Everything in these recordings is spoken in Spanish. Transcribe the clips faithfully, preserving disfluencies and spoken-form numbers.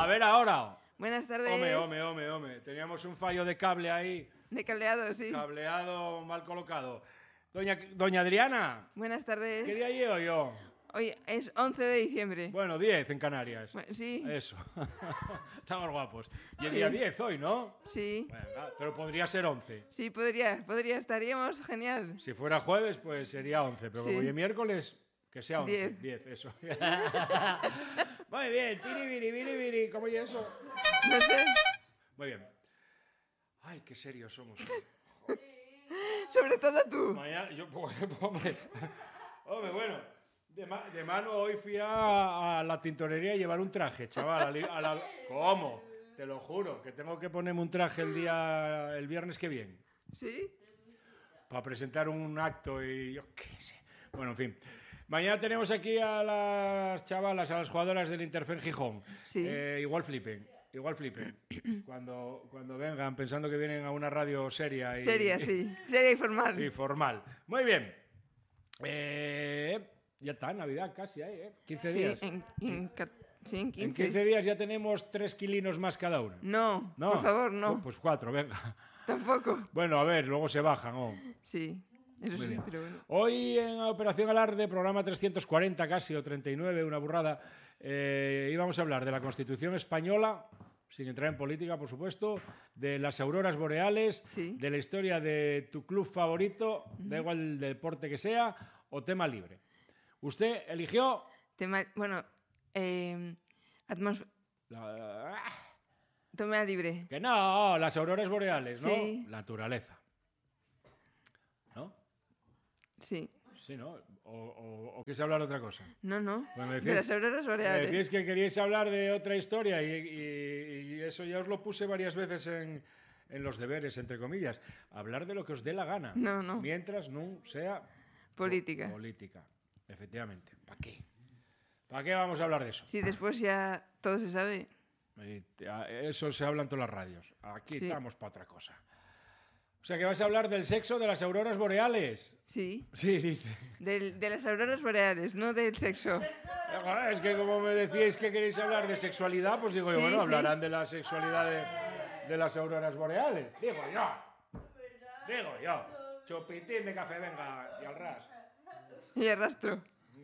A ver ahora. Buenas tardes. Home, home, home, home. Teníamos un fallo de cable ahí. De cableado, sí. Cableado mal colocado. Doña, doña Adriana. Buenas tardes. ¿Qué día llevo yo? Hoy es once de diciembre. Bueno, diez en Canarias. Bueno, sí. Eso. Estamos guapos. Y el Sí. día diez hoy, ¿no? Sí. Venga, pero podría ser once. Sí, podría, podría, estaríamos genial. Si fuera jueves, pues sería once. Pero Sí. como hoy es miércoles, que sea once. Diez. diez, eso. Muy bien. Piri, biri, biri, biri. ¿Cómo es eso? No sé. Muy bien. Ay, qué serios somos. Sobre todo tú. Mañana, yo, pues, hombre, hombre, bueno, de, ma- de mano hoy fui a, a la tintorería a llevar un traje, chaval. a li- a la- ¿Cómo? Te lo juro, que tengo que ponerme un traje el día, el viernes que viene, ¿Sí? para presentar un acto y yo qué sé. Bueno, en fin. Mañana tenemos aquí a las chavalas, a las jugadoras del Interfen Gijón. Sí. Eh, igual flipen, igual flipen. Cuando, cuando vengan pensando que vienen a una radio seria y... Seria, sí. Seria y formal. Y formal. Muy bien. Eh, ya está, Navidad casi, ¿eh? quince Sí, días. en, en, ca- sí, en quince. En quince días ya tenemos tres kilinos más cada uno. No, No, por favor, no. Pues cuatro, venga. Tampoco. Bueno, a ver, luego se bajan. Oh. Sí, eso Muy sí, bien. pero bueno. Hoy en Operación Alarde, programa trescientos cuarenta casi, o treinta y nueve, una burrada, eh, íbamos a hablar de la Constitución española, sin entrar en política, por supuesto, de las auroras boreales, Sí. de la historia de tu club favorito, da igual el deporte que sea, o tema libre. Usted eligió... Tema, bueno, eh, atmos- la- toma libre. Que no, las auroras boreales, ¿no? Sí. Naturaleza. ¿No? Sí. Sí, ¿no? O, o, o quieres hablar de otra cosa. No, no. Pues me de decías- las auroras Me boreales. decís que queríais hablar de otra historia y, y- y eso ya os lo puse varias veces en, en los deberes, entre comillas. Hablar de lo que os dé la gana. No, no. Mientras no sea... Política. po- Política, efectivamente. ¿Para qué? ¿Para qué vamos a hablar de eso? Sí, después ya todo se sabe. Eh, te- a- Eso se habla en todas las radios. Aquí Sí. estamos para otra cosa. O sea que vas a hablar del sexo de las auroras boreales. Sí. Sí, dice. Del- de las auroras boreales, no del sexo. Es que como me decíais que queréis hablar de sexualidad, pues digo yo, Sí, bueno, sí. hablarán de la sexualidad de, de las auroras boreales. Digo yo. Digo yo. Chupitín de café, venga, y al ras. Y arrastro.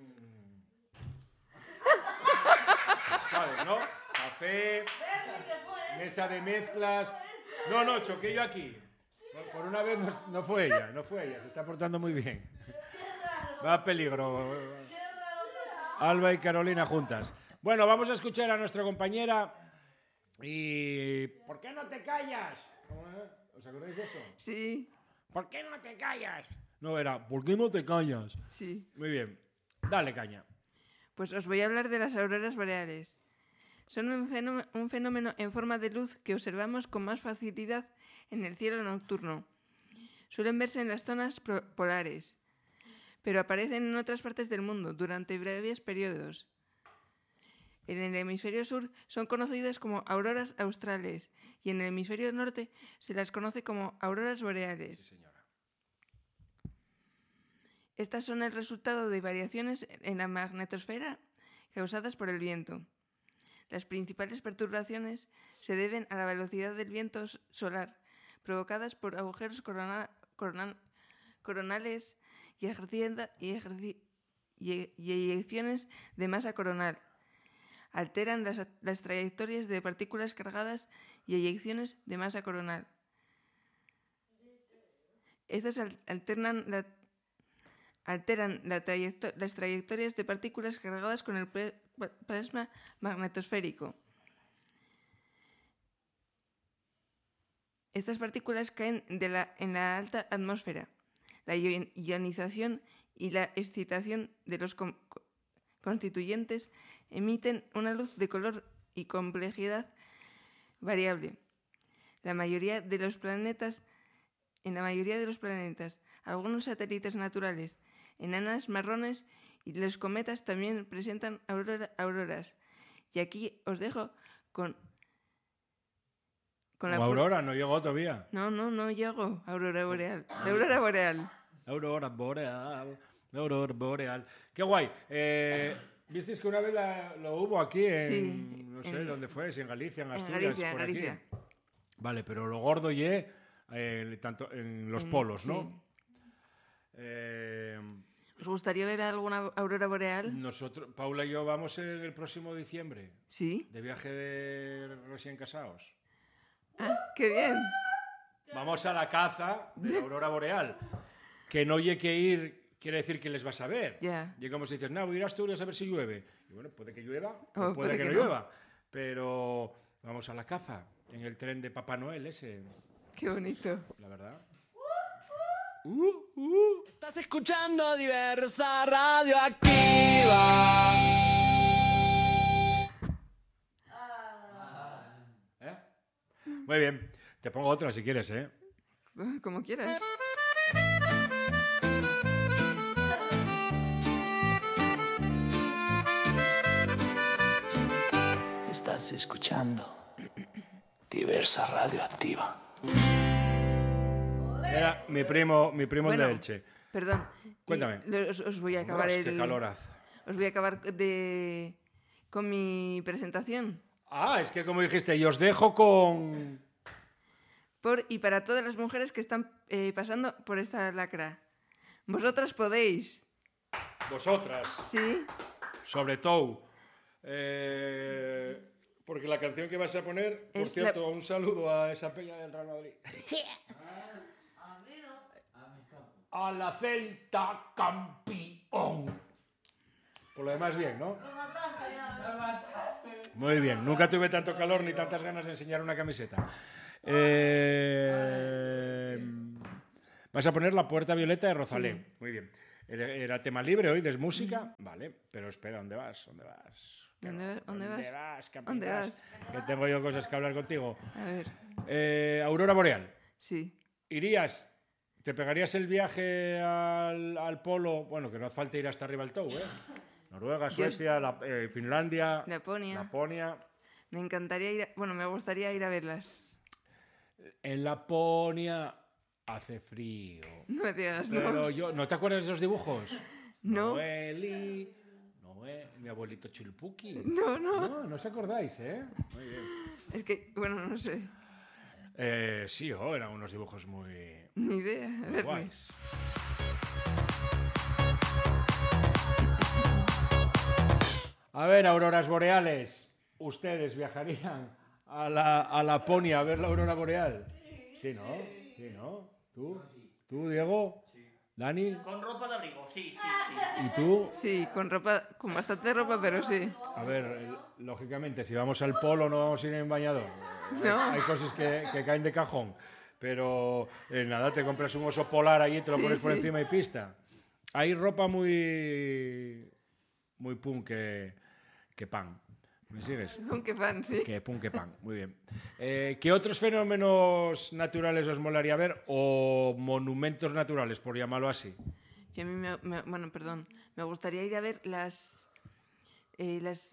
¿Sabes, no? Café, mesa de mezclas. No, no, choqué yo aquí. Por, por una vez no, no fue ella, no fue ella, se está portando muy bien. Va a peligro. Alba y Carolina juntas. Bueno, vamos a escuchar a nuestra compañera y... ¿Por qué no te callas? ¿Cómo es? ¿Os acordáis de eso? Sí, ¿Por qué no te callas? No, era ¿por qué no te callas? sí. Muy bien. Dale caña. Pues os voy a hablar de las auroras boreales. Son un fenómeno, un fenómeno en forma de luz que observamos con más facilidad en el cielo nocturno. Suelen verse en las zonas pro- polares, pero aparecen en otras partes del mundo durante breves periodos. En el hemisferio sur son conocidas como auroras australes y en el hemisferio norte se las conoce como auroras boreales. Señora. Estas son el resultado de variaciones en la magnetosfera causadas por el viento. Las principales perturbaciones se deben a la velocidad del viento s- solar, provocadas por agujeros corona- corona- coronales y, ejercienda- y, ejerci- y e- y eyecciones de masa coronal. Alteran las, las trayectorias de partículas cargadas y eyecciones de masa coronal. Estas al- alternan la alteran la trayecto- las trayectorias de partículas cargadas con el ple- pla- plasma magnetosférico. Estas partículas caen de la- en la alta atmósfera. La ion- ionización y la excitación de los com- co- constituyentes emiten una luz de color y complejidad variable. La mayoría de los planetas, en la mayoría de los planetas, algunos satélites naturales, enanas marrones y los cometas también presentan aurora- auroras. Y aquí os dejo con... con O pu- Aurora, no llegó todavía. No, no, no llego. Aurora boreal. La aurora boreal. Aurora boreal. Aurora boreal. Qué guay. Eh, ¿Visteis que una vez la- lo hubo aquí en Sí. no sé en, dónde fue, si en Galicia, en en Asturias, Galicia, por en Galicia. aquí. Vale, pero lo gordo ye eh, tanto en los En- polos, sí. ¿no? Eh, ¿Os gustaría ver alguna aurora boreal? nosotros, Paula y yo vamos en el próximo diciembre Sí. de viaje de recién casados. Ah, qué bien. Vamos a la caza de la aurora boreal. Que no hay que ir, quiere decir que les vas a ver. Ya. Y como si dices, no, voy a ir a Asturias a ver si llueve. Y bueno, puede que llueva, o O puede, puede que, que no no. llueva. Pero vamos a la caza en el tren de Papá Noel ese, Qué bonito. la verdad. Uh, uh. Estás escuchando Diversa Radioactiva. ¿Eh? Muy bien. Te pongo otra si quieres, ¿eh? Como quieras. Estás escuchando Diversa Radioactiva. Era mi primo, mi primo Bueno, de Elche. Perdón. y Cuéntame. lo- Os, os voy a acabar Dios, el. qué calor hace. Os voy a acabar de con mi presentación. Ah, es que como dijiste, y os dejo con... Por y para todas las mujeres que están eh, pasando por esta lacra. Vosotras podéis. Vosotras, Sí. sobre todo. Eh, porque la canción que vas a poner, por Es cierto, la- un saludo a esa peña del Real Madrid. A la Celta campeón. Por lo demás, bien, ¿no? Muy bien. Nunca tuve tanto calor ni tantas ganas de enseñar una camiseta. Eh, vas a poner La Puerta Violeta de Rosalén. Sí. Muy bien. Era, era tema libre hoy, de música. Vale, pero espera, ¿dónde vas? ¿Dónde vas? ¿Dónde vas? ¿Dónde vas? capi, ¿Dónde vas? Que tengo yo cosas que hablar contigo. A ver. Eh, Aurora Boreal. Sí. ¿Irías? ¿Te pegarías el viaje al, al polo? Bueno, que no hace falta ir hasta arriba al Tou, ¿eh? Noruega, Suecia, la- eh, Finlandia, Laponia. Laponia. Me encantaría ir. A, bueno, me gustaría ir a verlas. En Laponia hace frío. No me digas, ¿no? Pero yo, ¿no te acuerdas de esos dibujos? No. Noeli, Noé, mi abuelito Chilpuki. No, no. No, no os acordáis, ¿eh? Muy bien. Es que, bueno, no sé. Eh, sí, oh, eran unos dibujos muy, Ni idea. A muy ver. guays. A ver, auroras boreales, ¿ustedes viajarían a la, a Laponia a ver la aurora boreal? Sí, ¿no? Sí, ¿no? ¿Tú? ¿Tú, Diego? ¿Dani? Con ropa de abrigo, sí, sí, sí. ¿Y tú? Sí, con ropa, con bastante ropa, pero sí. A ver, eh, lógicamente, si vamos al polo no vamos a ir en bañador. No. Hay cosas que, que caen de cajón. Pero eh, nada, te compras un oso polar ahí y te lo Sí, pones por sí. encima y pista. Hay ropa muy muy punk que, que pan. ¿Me sigues? Aunque fan, sí. Que punk que pan. Muy bien. Eh, ¿Qué otros fenómenos naturales os molaría ver o monumentos naturales, por llamarlo así? Y a mí me, me- bueno, perdón. Me gustaría ir a ver las. eh, las.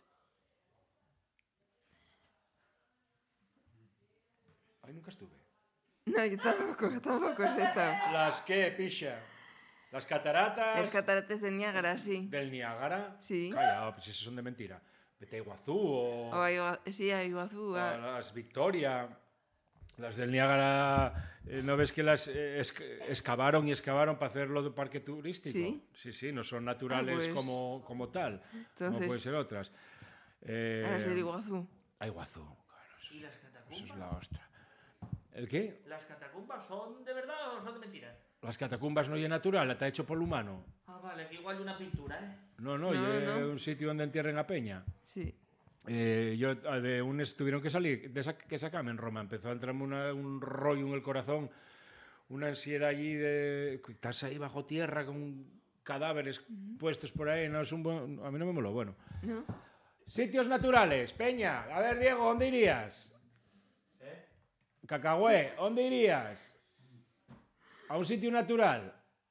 Ay, nunca estuve. No, yo tampoco, tampoco he estado. ¿Las qué, picha? ¿Las cataratas? Las cataratas de Niágara, sí. ¿Del Niágara? Sí. Calla, pues esos son de mentira. Vete a Iguazú o, O a Igua- sí, a Iguazú. o a- a las Victoria. Las del Niágara, eh, ¿no ves que las eh, esc- excavaron y excavaron para hacerlo de parque turístico? Sí. Sí, sí, no son naturales Ah, pues, como, como tal. Como entonces- pueden ser otras. Eh, a las de Iguazú. a Iguazú, claro. Eso, ¿Y las eso catacumbas? es la ostra. ¿El qué? ¿Las catacumbas son de verdad o son de mentira? Las catacumbas no es natural, está hecho por el humano. Ah, vale, que igual de una pintura, ¿eh? No, no, No, y es no. un sitio donde entierren a peña. Sí. Eh, yo ah, de un es- tuvieron que salir de esa, que sacame en Roma, empezó a entrarme una- un rollo en el corazón, una ansiedad allí de estás ahí bajo tierra con cadáveres puestos por ahí, no es un buen- a mí no me moló, bueno. ¿No? Sitios naturales, Peña, a ver Diego, ¿dónde irías? ¿Eh? Cacahué, ¿dónde irías? A un sitio natural.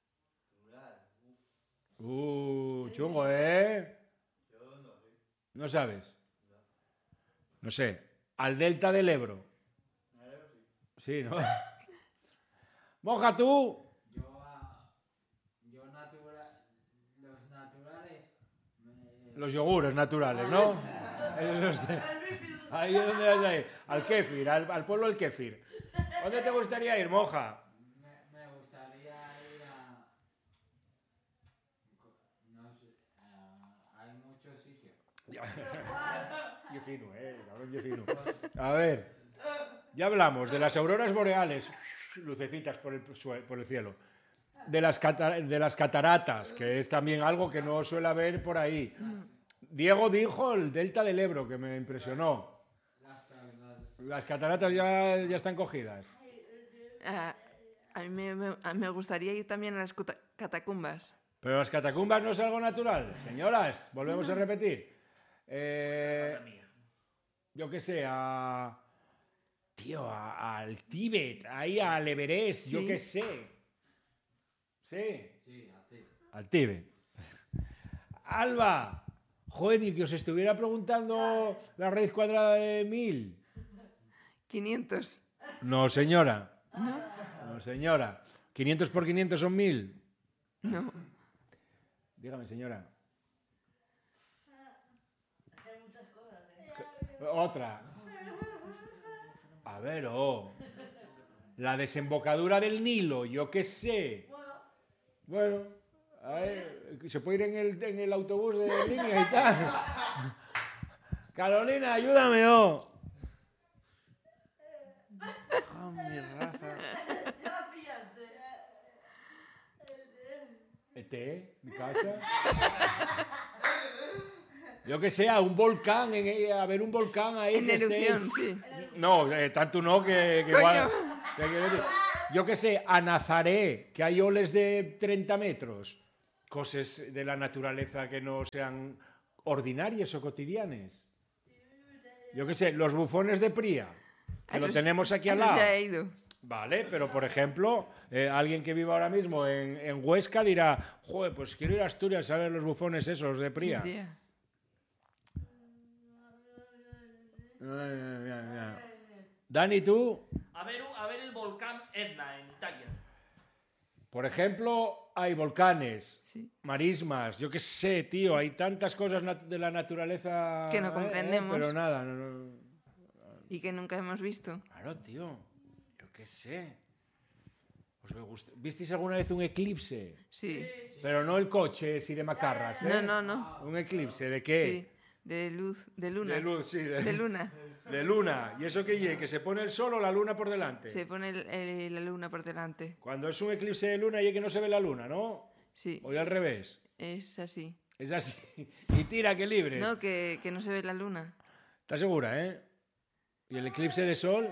Uh, chungo, ¿eh? ¿No sabes? No sé. Al delta del Ebro. Sí, ¿no? Moja tú. Yo, a- yo natura- los naturales, me- Los yogures naturales, ¿no? Esos los que- Ahí es donde vas a ir. Al Kéfir, al, al pueblo del Kéfir. ¿Dónde te gustaría ir, monja? Me, me gustaría ir a... No sé, a- hay muchos sitios. Yo fino, eh, cabrón, yo fino. A ver, ya hablamos de las auroras boreales, lucecitas por el, sue- por el cielo. De las, cata- de las cataratas, que es también algo que no suele haber por ahí. Diego dijo el delta del Ebro, que me impresionó. Las cavidades. Las cataratas ya, ya están cogidas. Ah, a mí me, me- a- me gustaría ir también a las cota- catacumbas. Pero las catacumbas no es algo natural. Señoras, volvemos a repetir. Eh, Madre mía. yo qué sé, a... Tío, a- al Tíbet, ahí al Everest, yo Sí. qué sé. Sí, Sí, así. al Tíbet. Alba, joder, y que os estuviera preguntando la raíz cuadrada de mil. quinientos. No, señora. No, señora. ¿quinientos por quinientos son mil? No. Dígame, señora. Otra. A ver, oh. La desembocadura del Nilo, yo qué sé. Bueno, a ver, se puede ir en el, en el autobús de línea y tal. Carolina, ayúdame, oh. Oh, mi raza. ¿Este? ¿Mi casa? Yo que sé, a un volcán, en- a ver un volcán ahí. En que esté- erupción, sí. No, eh, tanto no que, que Coño. igual- que- que- yo que sé, a Nazaré, que hay oles de treinta metros. Cosas de la naturaleza que no sean ordinarias o cotidianas. Yo que sé, los bufones de Pría, que A lo esos- tenemos aquí a al esos lado. ya he ido. Vale, pero por ejemplo, eh, alguien que viva ahora mismo en, en Huesca dirá, joder, pues quiero ir a Asturias a ver los bufones esos de Pría. Tía. Ay, ay, ay, ay. Dani, tú, A ver, un- a ver el volcán Etna en Italia. por ejemplo, hay volcanes, Sí. marismas, yo qué sé, tío, hay tantas cosas nat- de la naturaleza Que no eh, eh, comprendemos. pero nada, no, no. Y que nunca hemos visto. Claro, tío, yo qué sé. ¿Os ve gust- ¿Visteis alguna vez un eclipse? Sí. Pero no el coche, sí de macarras, ¿eh? No, no, no. ¿Un eclipse de qué? Sí. De luz, de luna. De luz, sí, de, De luna. de luna. ¿Y eso qué lle? ¿Que se pone el sol o la luna por delante? Se pone el- el- la luna por delante. Cuando es un eclipse de luna y que no se ve la luna, ¿no? Sí. O al revés. Es así. Es así. Y tira que libre. No, que, que no se ve la luna. ¿Estás segura, eh? ¿Y el eclipse de sol?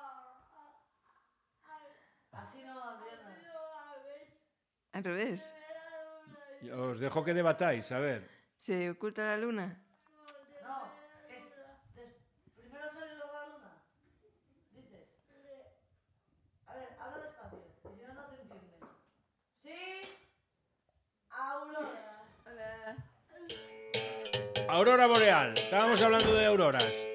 Al revés. Os dejo que debatáis, a ver. ¿Se oculta la luna? No, es, des- primero sale y luego la luna. Dices. A ver, habla despacio, que si no, no te entienden. Sí, Aurora. Hola. Aurora boreal. Estábamos hablando de auroras.